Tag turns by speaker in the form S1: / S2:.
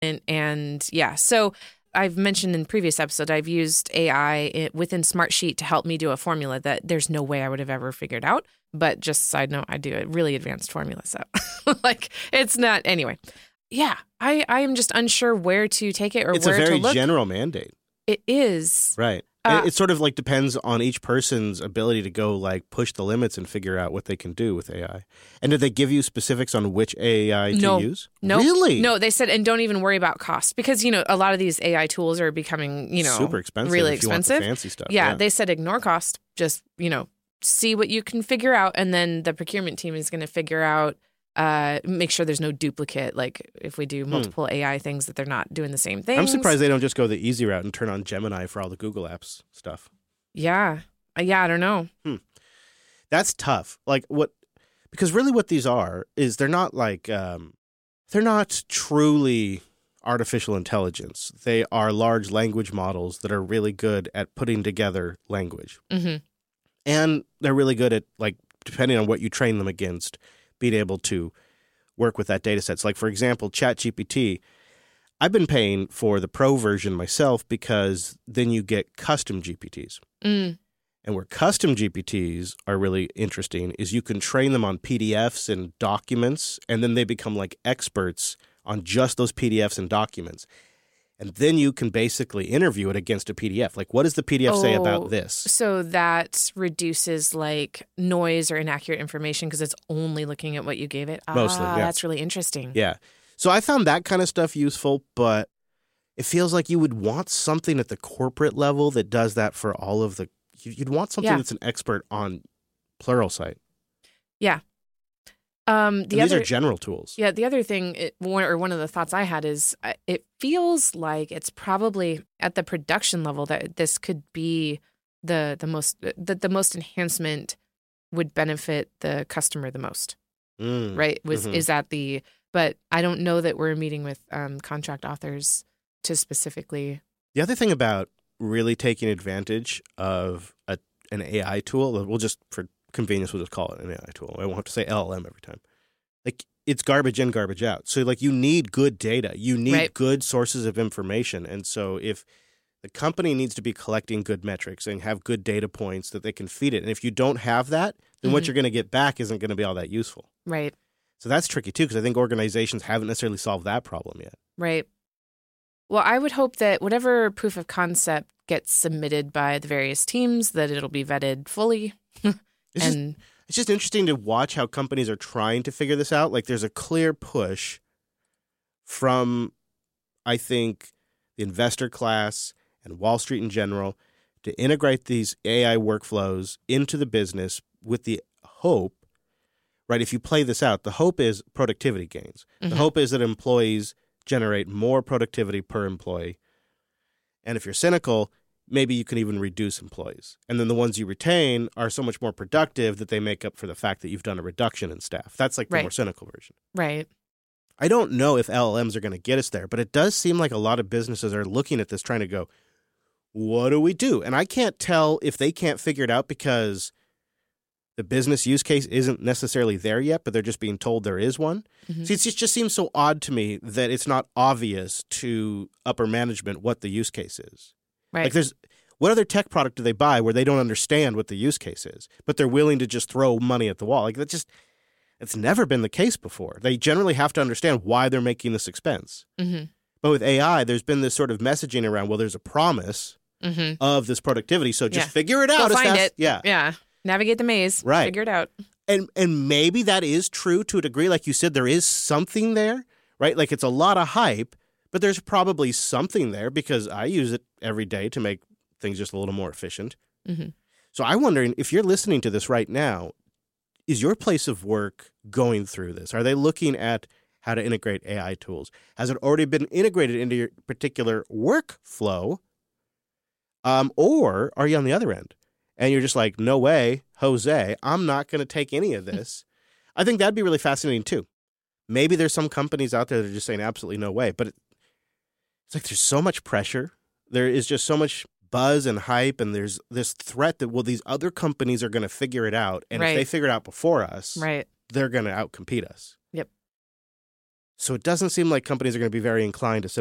S1: And yeah, so I've mentioned in previous episodes, I've used AI within Smartsheet to help me do a formula that there's no way I would have ever figured out. But just side note, I do a really advanced formula. So like it's not anyway. Yeah, I am just unsure where to take it or
S2: it's
S1: where to look.
S2: It's a very general mandate.
S1: It is.
S2: Right. It sort of like depends on each person's ability to go like push the limits and figure out what they can do with AI. And did they give you specifics on which AI to use?
S1: No.
S2: Really?
S1: No, they said, and don't even worry about cost because, a lot of these AI tools are becoming,
S2: super expensive.
S1: Really
S2: if you
S1: expensive.
S2: Want the fancy stuff.
S1: Yeah, they said ignore cost. Just, see what you can figure out. And then the procurement team is going to figure out, make sure there's no duplicate. Like if we do multiple AI things that they're not doing the same things.
S2: I'm surprised they don't just go the easy route and turn on Gemini for all the Google Apps stuff.
S1: Yeah. I don't know.
S2: That's tough. Because really what these are is they're not like, they're not truly artificial intelligence. They are large language models that are really good at putting together language.
S1: Mm-hmm.
S2: And they're really good at, like, depending on what you train them against, being able to work with that data set. So, like, for example, ChatGPT, I've been paying for the pro version myself because then you get custom GPTs.
S1: Mm.
S2: And where custom GPTs are really interesting is you can train them on PDFs and documents, and then they become like experts on just those PDFs and documents. And then you can basically interview it against a PDF. Like, what does the PDF say about this?
S1: So that reduces like noise or inaccurate information because it's only looking at what you gave it.
S2: Mostly, yeah.
S1: That's really interesting.
S2: Yeah. So I found that kind of stuff useful, but it feels like you would want something at the corporate level that does that for all of the – you'd want something that's an expert on Pluralsight.
S1: Yeah.
S2: These are general tools.
S1: Yeah, the other thing, one of the thoughts I had is it feels like it's probably at the production level that this could be the most enhancement would benefit the customer the most, right? Is that but I don't know that we're meeting with contract authors to specifically.
S2: The other thing about really taking advantage of an AI tool, we'll just for convenience, we'll just call it an AI tool. I won't have to say LLM every time. Like, it's garbage in, garbage out. So, like, you need good data. You need good sources of information. And so if the company needs to be collecting good metrics and have good data points that they can feed it, and if you don't have that, then what you're going to get back isn't going to be all that useful.
S1: Right.
S2: So that's tricky, too, because I think organizations haven't necessarily solved that problem yet.
S1: Right. Well, I would hope that whatever proof of concept gets submitted by the various teams, that it'll be vetted fully.
S2: It's just interesting to watch how companies are trying to figure this out. Like, there's a clear push from, I think, the investor class and Wall Street in general to integrate these AI workflows into the business with the hope, right? If you play this out, the hope is productivity gains. Mm-hmm. The hope is that employees generate more productivity per employee. And if you're cynical, maybe you can even reduce employees. And then the ones you retain are so much more productive that they make up for the fact that you've done a reduction in staff. That's like the more cynical version.
S1: Right.
S2: I don't know if LLMs are going to get us there, but it does seem like a lot of businesses are looking at this trying to go, what do we do? And I can't tell if they can't figure it out because the business use case isn't necessarily there yet, but they're just being told there is one. Mm-hmm. See, it just seems so odd to me that it's not obvious to upper management what the use case is.
S1: Right.
S2: Like, what other tech product do they buy where they don't understand what the use case is, but they're willing to just throw money at the wall? Like, it's never been the case before. They generally have to understand why they're making this expense.
S1: Mm-hmm.
S2: But with AI, there's been this sort of messaging around, well, there's a promise of this productivity, so just figure it out.
S1: Go find it.
S2: Yeah.
S1: Yeah. Navigate the maze.
S2: Right.
S1: Figure it out.
S2: And maybe that is true to a degree. Like you said, there is something there, right? Like, it's a lot of hype, but there's probably something there because I use it every day to make things just a little more efficient.
S1: Mm-hmm.
S2: So I'm wondering, if you're listening to this right now, is your place of work going through this? Are they looking at how to integrate AI tools? Has it already been integrated into your particular workflow? Or are you on the other end? And you're just like, no way, Jose, I'm not going to take any of this. I think that'd be really fascinating, too. Maybe there's some companies out there that are just saying absolutely no way. But it's like there's so much pressure. There is just so much buzz and hype. And there's this threat that, well, these other companies are going to figure it out. And if they figure it out before us, they're going to outcompete us.
S1: Yep.
S2: So it doesn't seem like companies are going to be very inclined to sit